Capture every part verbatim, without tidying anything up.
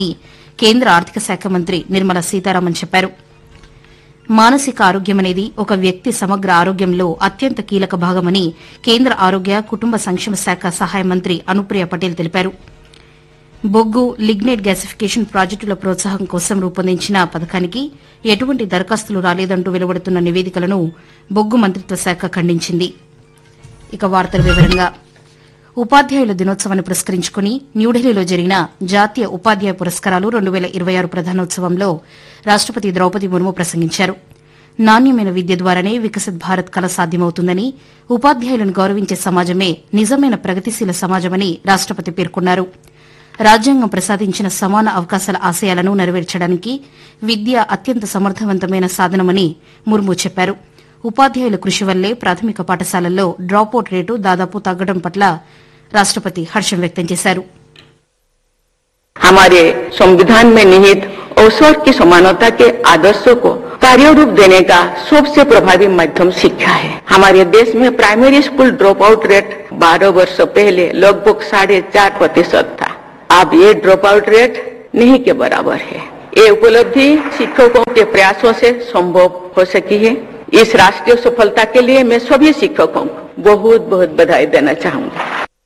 కేంద్ర ఆర్థిక శాఖ మంత్రి నిర్మలా సీతారామన్ చెప్పారు. మానసిక ఆరోగ్యమనేది ఒక వ్యక్తి సమగ్ర ఆరోగ్యంలో అత్యంత కీలక భాగమని కేంద్ర ఆరోగ్య కుటుంబ సంక్షేమ శాఖ సహాయ మంత్రి అనుప్రియ పటేల్ తెలిపారు. బొగ్గు లిగ్నైట్ గ్యాసిఫికేషన్ ప్రాజెక్టుల ప్రోత్సాహం కోసం రూపొందించిన పథకానికి ఎటువంటి దరఖాస్తులు రాలేదంటూ వెలువడుతున్న నివేదికలను బొగ్గు మంత్రిత్వ శాఖ ఖండించింది. ఇక వార్తల వివరంగా ఉపాధ్యాయుల దినోత్సవాన్ని పురస్కరించుకుని న్యూఢిల్లీలో జరిగిన జాతీయ ఉపాధ్యాయ పురస్కారాలు రెండు పేల ఇరవై ఆరు ప్రధానోత్సవంలో రాష్టపతి ద్రౌపది ముర్ము ప్రసంగించారు. నాణ్యమైన విద్య ద్వారానే వికసిత్ భారత్ కల సాధ్యమవుతుందని, ఉపాధ్యాయులను గౌరవించే సమాజమే నిజమైన ప్రగతిశీల సమాజమని రాష్టపతి పేర్కొన్నారు. రాజ్యాంగం ప్రసాదించిన సమాన అవకాశాల ఆశయాలను నెరవేర్చడానికి విద్య అత్యంత సమర్థవంతమైన సాధనమని ముర్ము చెప్పారు. ఉపాధ్యాయుల కృషి వల్లే ప్రాథమిక పాఠశాలల్లో డ్రాపౌట్ రేటు దాదాపు తగ్గడం పట్ల రాష్టపతి హర్షం వ్యక్తం చేశారు. हमारे संविधान में निहित अवसर की समानता के आदर्शों को कार्य रूप देने का सबसे प्रभावी माध्यम शिक्षा है. हमारे देश में primary school drop out rate बारह वर्ष पहले लगभग साढ़े चार प्रतिशत था. अब ये ड्रॉप आउट रेट नहीं के बराबर है. ये उपलब्धि शिक्षकों के प्रयासों से संभव हो सकी है. इस राष्ट्रीय सफलता के लिए मैं सभी शिक्षकों को बहुत बहुत बधाई देना चाहूंगा.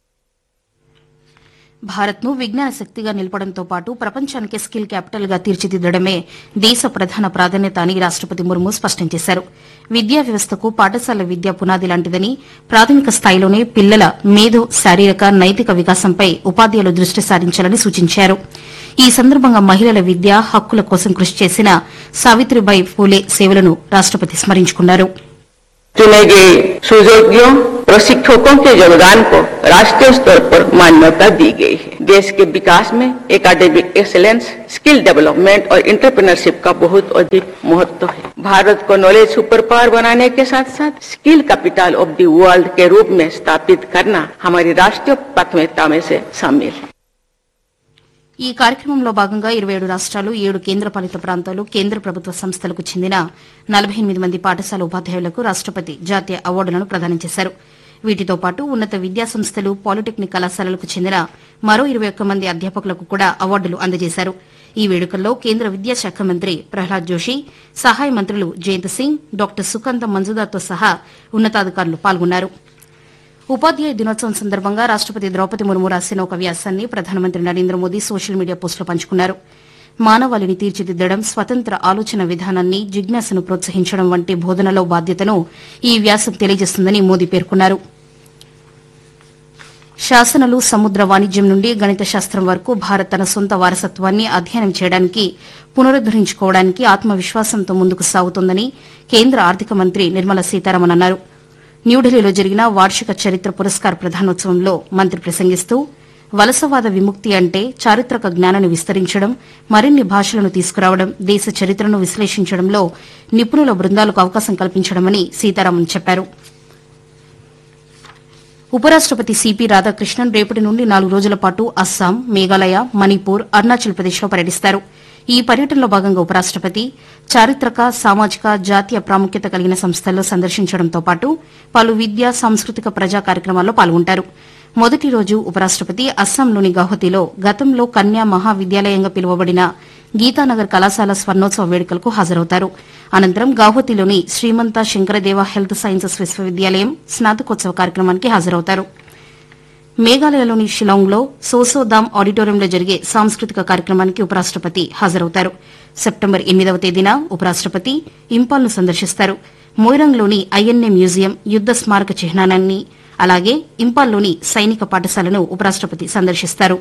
భారత్ను విజ్ఞాన శక్తిగా నిలపడంతో పాటు ప్రపంచానికి స్కిల్ క్యాపిటల్ గా తీర్చిదిద్దడమే దేశ ప్రధాన ప్రాధాన్యత అని రాష్టపతి ముర్ము స్పష్టం చేశారు. విద్యా వ్యవస్థకు పాఠశాల విద్య పునాది లాంటిదని, ప్రాథమిక స్థాయిలోనే పిల్లల మేధో శారీరక నైతిక వికాసంపై ఉపాధ్యాయులు దృష్టి సారించాలని సూచించారు. ఈ సందర్భంగా మహిళల విద్య హక్కుల కోసం కృషి చేసిన సావిత్రిబాయి ఫూలే సేవలను రాష్టపతి స్మరించుకున్నారు. चुने गए सुयोग्यों प्रशिक्षकों के योगदान को राष्ट्रीय स्तर पर मान्यता दी गई है. देश के विकास में एकेडमिक एक्सेलेंस, स्किल डेवलपमेंट और एंटरप्रेन्योरशिप का बहुत अधिक महत्व है. भारत को नॉलेज सुपर पावर बनाने के साथ साथ skill capital of the world के रूप में स्थापित करना हमारी राष्ट्रीय प्राथमिकता में से शामिल है. ఈ కార్యక్రమంలో భాగంగా ఇరవై ఏడు రాష్ట్రాలు, ఏడు కేంద్రపాలిత ప్రాంతాలు, కేంద్ర ప్రభుత్వ సంస్థలకు చెందిన నలభై ఎనిమిది మంది పాఠశాల ఉపాధ్యాయులకు రాష్టపతి జాతీయ అవార్డులను ప్రదానం చేశారు. వీటితో పాటు ఉన్నత విద్యా సంస్థలు, పాలిటెక్నిక్ కళాశాలలకు చెందిన మరో ఇరవై ఒక్క మంది అధ్యాపకులకు కూడా అవార్డులు అందజేశారు. ఈ వేడుకల్లో కేంద్ర విద్యాశాఖ మంత్రి ప్రహ్లాద్ జోషి, సహాయ మంత్రులు జయంత్ సింగ్, డాక్టర్ సుకంత మంజుదార్తో సహా ఉన్నతాధికారులు పాల్గొన్నారు. ఉపాధ్యాయ దినోత్సవం సందర్భంగా రాష్టపతి ద్రౌపది ముర్ము రాసిన ఒక వ్యాసాన్ని ప్రధానమంత్రి నరేంద్ర మోదీ సోషల్ మీడియా పోస్టులో పంచుకున్నారు. మానవాళిని తీర్చిదిద్దడం, స్వతంత్ర ఆలోచన విధానాన్ని, జిజ్ఞాసను ప్రోత్సహించడం వంటి బోధనలో బాధ్యతను ఈ వ్యాసం తెలియజేస్తుందని మోదీ పేర్కొన్నారు. శాసనాలు, సముద్ర వాణిజ్యం నుండి గణిత శాస్త్రం వరకు భారత్ తన సొంత వారసత్వాన్ని అధ్యయనం చేయడానికి, పునరుద్దరించుకోవడానికి ఆత్మవిశ్వాసంతో ముందుకు సాగుతోందని కేంద్ర ఆర్థిక మంత్రి నిర్మలా సీతారామన్ అన్నారు. న్యూఢిల్లీలో జరిగిన వార్షిక చరిత్ర పురస్కార్ ప్రధానోత్సవంలో మంత్రి ప్రసంగిస్తూ, వలసవాద విముక్తి అంటే చారిత్రక జ్ఞానాన్ని విస్తరించడం, మరిన్ని భాషలను తీసుకురావడం, దేశ చరిత్రను విశ్లేషించడంలో నిపుణుల బృందాలకు అవకాశం కల్పించడమని సీతారామన్ చెప్పారు. ఉపరాష్టపతి సిపి రాధాకృష్ణన్ రేపటి నుండి నాలుగు రోజుల పాటు అస్సాం, మేఘాలయ, మణిపూర్, అరుణాచల్ ప్రదేశ్లో పర్యటిస్తారు. ఈ పర్యటనలో భాగంగా ఉపరాష్టపతి చారిత్రక, సామాజిక, జాతీయ ప్రాముఖ్యత కలిగిన సంస్థల్లో సందర్శించడంతో పాటు పలు విద్యా, సాంస్కృతిక ప్రజా కార్యక్రమాల్లో పాల్గొంటారు. మొదటి రోజు ఉపరాష్టపతి అస్సాంలోని గౌహతిలో గతంలో కన్యా మహావిద్యాలయంగా పిలువబడిన గీతానగర్ కళాశాల స్వర్ణోత్సవ వేడుకలకు హాజరవుతారు. అనంతరం గౌహతిలోని శ్రీమంత శంకరదేవ హెల్త్ సైన్సెస్ విశ్వవిద్యాలయం స్నాతకోత్సవ కార్యక్రమానికి హాజరవుతారు. మేఘాలయలోని షిలాంగ్లో సోసోదామ్ ఆడిటోరియంలో జరిగే సాంస్కృతిక కార్యక్రమానికి ఉపరాష్టపతి హాజరవుతారు. సెప్టెంబర్ ఎనిమిదవ తేదీన ఉపరాష్టపతి ఇంపాల్ను సందర్శిస్తారు. మోయిరాంగ్లోని ఐఎన్ఏ మ్యూజియం, యుద్ద స్మారక చిహ్నాన్ని, అలాగే ఇంపాల్లోని సైనిక పాఠశాలను ఉపరాష్టపతి సందర్శిస్తారు.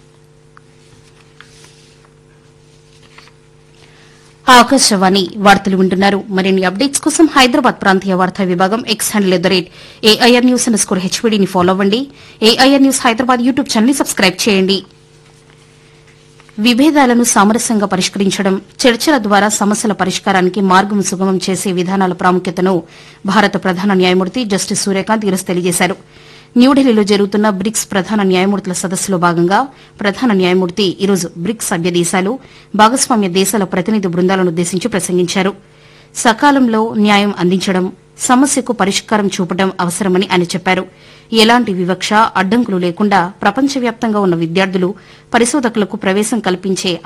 ఆకాశవాణి వార్తలు వింటున్నారు. మరిన్ని అప్డేట్స్ కోసం హైదరాబాద్ ప్రాంతీయ వార్తా విభాగం X handle at the rate AIR news under score హెచ్వీడీని follow అవ్వండి. AIR news Hyderabad YouTube channel ని సబ్స్క్రైబ్ చేయండి. విభేదాలను సామరస్యంగా పరిష్కరించడం, చర్చల ద్వారా సమస్యల పరిష్కారానికి మార్గం సుగమం చేసే విధానాల ప్రాముఖ్యతను భారత ప్రధాన న్యాయమూర్తి జస్టిస్ సూర్యకాంత్ ఈరోజు తెలియజేశారు. న్యూఢిల్లీలో జరుగుతున్న బ్రిక్స్ ప్రధాన న్యాయమూర్తుల సదస్సులో భాగంగా ప్రధాన న్యాయమూర్తి ఈరోజు బ్రిక్స్ సభ్య దేశాలు, భాగస్వామ్య దేశాల ప్రతినిధి బృందాలను ఉద్దేశించి ప్రసంగించారు. సకాలంలో న్యాయం అందించడం, సమస్యకు పరిష్కారం చూపడం అవసరమని ఆయన చెప్పారు. ఎలాంటి వివక్ష, అడ్డంకులు లేకుండా ప్రపంచవ్యాప్తంగా ఉన్న విద్యార్థులు, పరిశోధకులకు ప్రవేశం కల్పించే